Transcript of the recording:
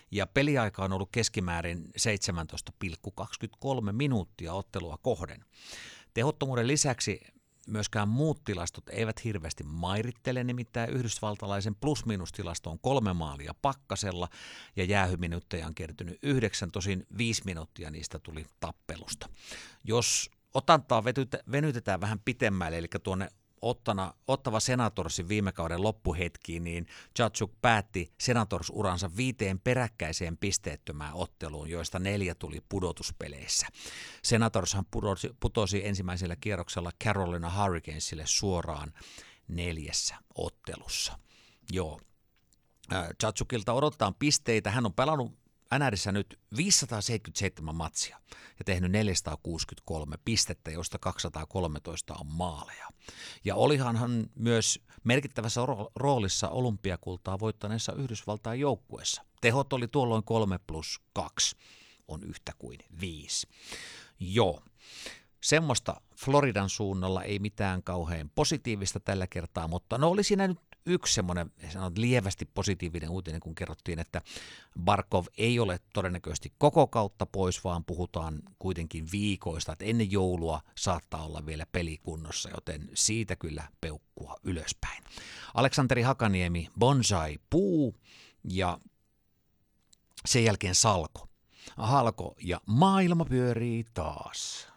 ja peliaika on ollut keskimäärin 17,23 minuuttia ottelua kohden. Tehottomuuden lisäksi myöskään muut tilastot eivät hirveästi mairittele, nimittäin yhdysvaltalaisen plus-minus-tilasto on 3 maalia pakkasella ja jäähyminuutteja on kertynyt 9, tosin 5 minuuttia niistä tuli tappelusta. Jos otantaa venytetään vähän pitemmälle, eli tuonne Ottava Senatorsin viime kauden loppuhetkiin, niin Tkachuk päätti Senators-uransa 5 peräkkäiseen pisteettömään otteluun, joista 4 tuli pudotuspeleissä. Senatorshan putosi ensimmäisellä kierroksella Carolina Hurricanesille suoraan 4 ottelussa. Joo. Tkachukilta odotetaan pisteitä. Hän on pelannut NRissä nyt 577 matsia ja tehnyt 463 pistettä, joista 213 on maaleja. Ja olihan hän myös merkittävässä roolissa olympiakultaa voittaneessa Yhdysvaltain joukkueessa. Tehot oli tuolloin 3+2, on yhtä kuin 5. Joo, semmoista Floridan suunnalla ei mitään kauhean positiivista tällä kertaa, mutta no oli siinä nyt yksi semmoinen lievästi positiivinen uutinen, kun kerrottiin, että Barkov ei ole todennäköisesti koko kautta pois, vaan puhutaan kuitenkin viikoista, että ennen joulua saattaa olla vielä pelikunnossa, joten siitä kyllä peukkua ylöspäin. Aleksanteri Hakaniemi, bonsai puu ja sen jälkeen Halko ja maailma pyörii taas.